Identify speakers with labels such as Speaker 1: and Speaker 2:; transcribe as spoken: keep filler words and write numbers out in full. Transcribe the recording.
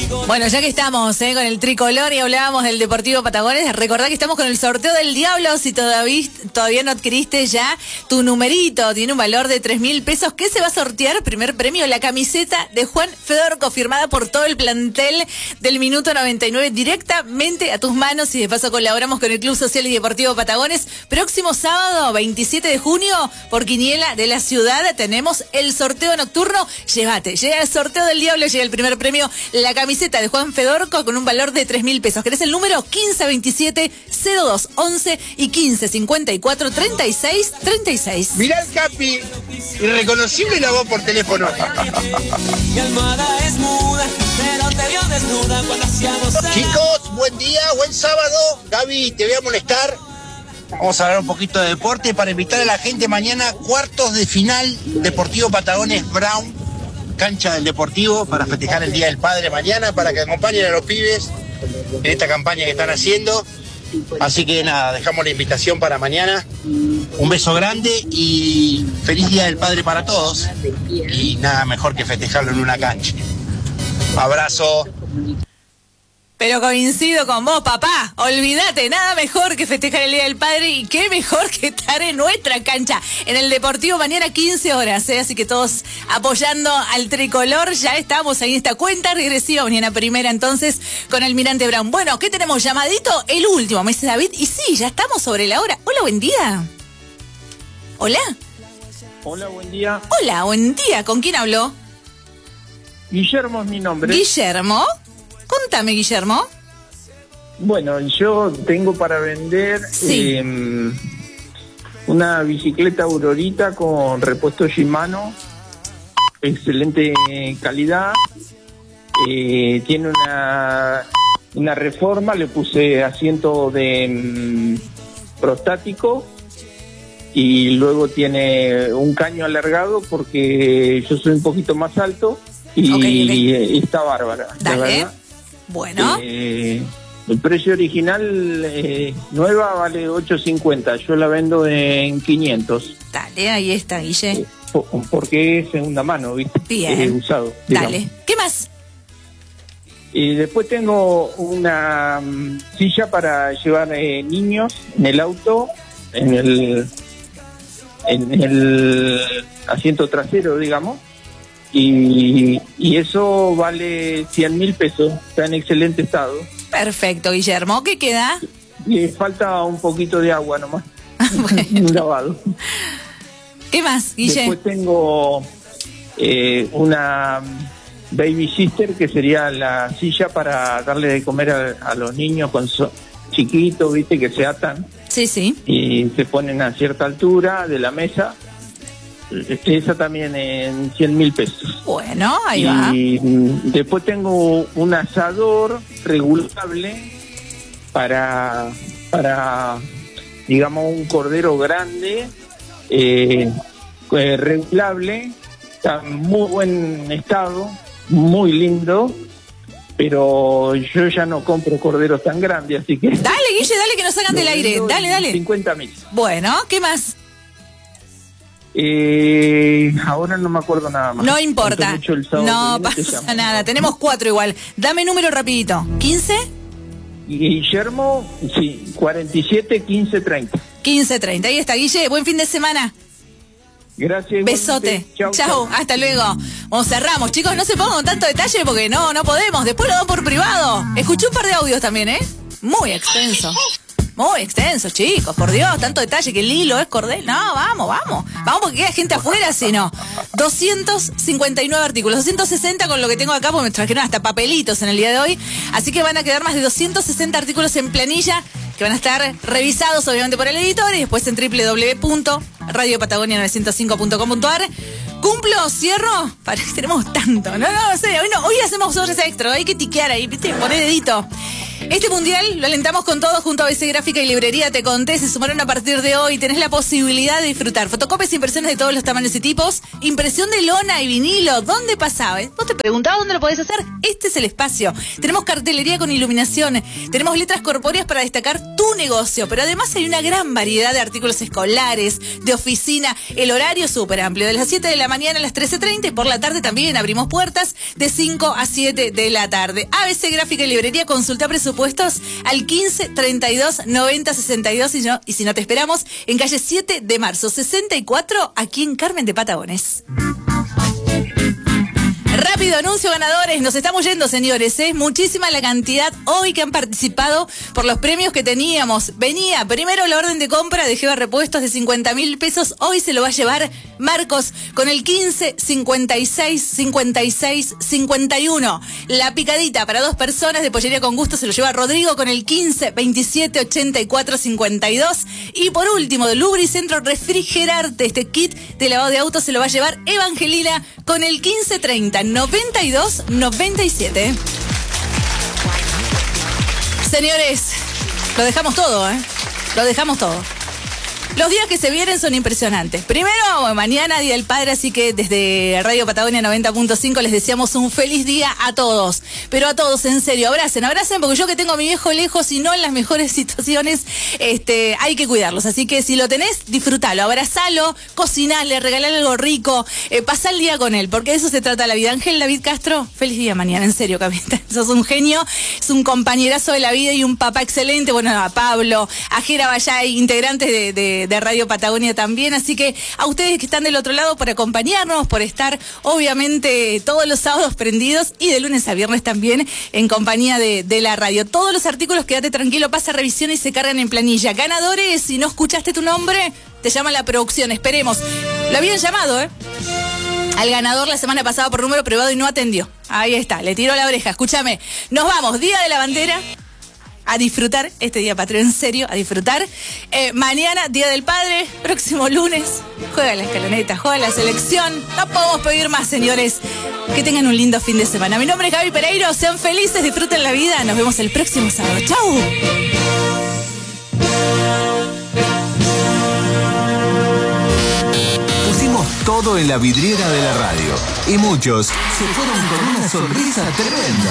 Speaker 1: Bueno, ya que estamos eh, con el tricolor y hablábamos del Deportivo Patagones, recordá que estamos con el sorteo del Diablo. Si todavía, todavía no adquiriste ya tu numerito, tiene un valor de tres mil pesos. ¿Qué se va a sortear? Primer premio, la camiseta de Juan Fedorco, firmada por todo el plantel del Minuto noventa y nueve, directamente a tus manos. Y de paso colaboramos con el Club Social y Deportivo Patagones. Próximo sábado, veintisiete de junio, por Quiniela de la Ciudad, tenemos el sorteo nocturno. Llévate, llega el sorteo del Diablo, llega el primer premio, la camiseta de Juan Fedorco con un valor de tres mil pesos. ¿Querés el número? quince veintisiete cero dos once y quince cincuenta y cuatro treinta y seis treinta y seis.
Speaker 2: Mirá el Capi, irreconocible la voz por teléfono. Chicos, buen día, buen sábado. Gaby, te voy a molestar. Vamos a hablar un poquito de deporte para invitar a la gente mañana, cuartos de final, Deportivo Patagones Brown, cancha del Deportivo, para festejar el Día del Padre mañana, para que acompañen a los pibes en esta campaña que están haciendo. Así que nada, dejamos la invitación para mañana. Un beso grande y feliz Día del Padre para todos. Y nada mejor que festejarlo en una cancha. Abrazo.
Speaker 1: Pero coincido con vos, papá. Olvídate, nada mejor que festejar el Día del Padre y qué mejor que estar en nuestra cancha, en el Deportivo, mañana quince horas, ¿eh? Así que todos apoyando al tricolor. Ya estamos ahí en esta cuenta regresiva, mañana primera entonces con Almirante Brown. Bueno, ¿qué tenemos? Llamadito, el último, me dice David. Y sí, ya estamos sobre la hora. Hola, buen día. Hola.
Speaker 3: Hola, buen día.
Speaker 1: Hola, buen día. ¿Con quién habló?
Speaker 3: Guillermo es mi nombre.
Speaker 1: Guillermo. Contame, Guillermo.
Speaker 3: Bueno, yo tengo para vender
Speaker 1: sí.
Speaker 3: eh, una bicicleta Aurorita con repuesto Shimano, excelente calidad, eh, tiene una, una reforma, le puse asiento de um, prostático y luego tiene un caño alargado porque yo soy un poquito más alto y, okay, okay. y está bárbara,
Speaker 1: Dale.
Speaker 3: la verdad.
Speaker 1: Bueno.
Speaker 3: Eh, el precio original eh, nueva vale ocho cincuenta, yo la vendo en quinientos.
Speaker 1: Dale, ahí está, Guille.
Speaker 3: Eh, por, porque es segunda mano, ¿viste?
Speaker 1: Bien.
Speaker 3: Eh, usado.
Speaker 1: Dale.
Speaker 3: Digamos.
Speaker 1: ¿Qué más?
Speaker 3: Y después tengo una um, silla para llevar eh, niños en el auto, en el, en el asiento trasero, digamos. Y, y eso vale cien mil pesos, está en excelente estado.
Speaker 1: Perfecto, Guillermo. ¿Qué queda?
Speaker 3: Le falta un poquito de agua nomás. Un lavado.
Speaker 1: ¿Qué más, Guille?
Speaker 3: Después tengo eh, una baby sister, que sería la silla para darle de comer a, a los niños con so, chiquitos, viste, que se atan.
Speaker 1: Sí, sí.
Speaker 3: Y se ponen a cierta altura de la mesa. Esa también en cien mil pesos.
Speaker 1: Bueno, ahí
Speaker 3: y
Speaker 1: va.
Speaker 3: Y después tengo un asador regulable para, para digamos, un cordero grande, eh, eh, regulable, está en muy buen estado, muy lindo, pero yo ya no compro corderos tan grandes, así que...
Speaker 1: Dale, Guille, dale, que nos sacan del aire. Dale, dale.
Speaker 3: cincuenta mil.
Speaker 1: Bueno, ¿qué más?
Speaker 3: Eh, ahora no me acuerdo nada más.
Speaker 1: No importa. No pasa nada. Tenemos cuatro igual. Dame número rapidito. ¿quince?
Speaker 3: Guillermo, sí, cuarenta y siete, quince, treinta.
Speaker 1: quince, treinta. Ahí está, Guille. Buen fin de semana.
Speaker 3: Gracias.
Speaker 1: Besote. Chau, chau. Hasta luego. Vamos, cerramos. Chicos, no se pongan con tanto detalle porque no, no podemos. Después lo dan por privado. Escuché un par de audios también, ¿eh? Muy extenso. Muy extenso, chicos, por Dios, tanto detalle, que el hilo es cordel. No, vamos, vamos. Vamos porque queda gente afuera, si no. doscientos cincuenta y nueve artículos, doscientos sesenta con lo que tengo acá, porque me trajeron hasta papelitos en el día de hoy. Así que van a quedar más de doscientos sesenta artículos en planilla, que van a estar revisados obviamente por el editor y después en doble u doble u doble u punto radio patagonia novecientos cinco punto com punto a r. ¿Cumplo? ¿Cierro? Para que tenemos tanto. No, no, no sé. Hoy, no, hoy hacemos horas extra. Hay que tiquear ahí, ¿viste? Poner dedito. Este mundial lo alentamos con todo junto a B C Gráfica y Librería Te Conté. Se sumaron a partir de hoy. Tenés la posibilidad de disfrutar fotocopias e impresiones de todos los tamaños y tipos. Impresión de lona y vinilo. ¿Dónde pasaba? ¿Vos te preguntabas dónde lo podés hacer? Este es el espacio. Tenemos cartelería con iluminación. Tenemos letras corpóreas para destacar tu negocio. Pero además hay una gran variedad de artículos escolares, de oficina. El horario súper amplio. De las siete de la mañana a las trece treinta y por la tarde también abrimos puertas de cinco a siete de la tarde. A B C Gráfica y Librería, consulta presupuestos al quince treinta y dos noventa sesenta y dos y, no, y si no te esperamos en calle siete de marzo sesenta y cuatro aquí en Carmen de Patagones. Rápido anuncio ganadores, nos estamos yendo, señores, es ¿eh? muchísima la cantidad hoy que han participado por los premios que teníamos. Venía primero la orden de compra de Geva Repuestos de cincuenta mil pesos, hoy se lo va a llevar Marcos con el quince cincuenta y seis cincuenta y seis cincuenta y uno. La picadita para dos personas de Pollería con Gusto se lo lleva Rodrigo con el quince veintisiete ochenta y cuatro cincuenta y dos. Y por último, de Lubricentro Refrigerarte, este kit de lavado de autos se lo va a llevar Evangelina con el quince treinta noventa y dos noventa y siete. Señores, lo dejamos todo, ¿eh? Lo dejamos todo. Los días que se vienen son impresionantes. Primero, mañana, Día del Padre, así que desde Radio Patagonia noventa punto cinco les deseamos un feliz día a todos. Pero a todos, en serio, abracen, abracen, porque yo que tengo a mi viejo lejos y no en las mejores situaciones, este, hay que cuidarlos. Así que si lo tenés, disfrutalo, abrazalo, cocinale, regalale algo rico, eh, pasá el día con él, porque de eso se trata la vida. Ángel David Castro, feliz día mañana, en serio, capitán. Sos un genio, es un compañerazo de la vida y un papá excelente. Bueno, a Pablo, a Jera Vallay, integrantes de... de de Radio Patagonia también, así que a ustedes que están del otro lado por acompañarnos, por estar obviamente todos los sábados prendidos y de lunes a viernes también en compañía de, de la radio. Todos los artículos, quédate tranquilo, pasa revisión y se cargan en planilla. Ganadores, si no escuchaste tu nombre, te llama la producción, esperemos. Lo habían llamado, ¿eh? Al ganador la semana pasada por número privado y no atendió. Ahí está, le tiró la oreja. Escúchame, nos vamos, Día de la Bandera. A disfrutar este día patrio, en serio, a disfrutar. Eh, mañana, Día del Padre, próximo lunes, juega la escaloneta, juega la selección. No podemos pedir más, señores. Que tengan un lindo fin de semana. Mi nombre es Gaby Pereiro, sean felices, disfruten la vida. Nos vemos el próximo sábado. ¡Chau!
Speaker 4: Pusimos todo en la vidriera de la radio y muchos se fueron con una sonrisa tremenda.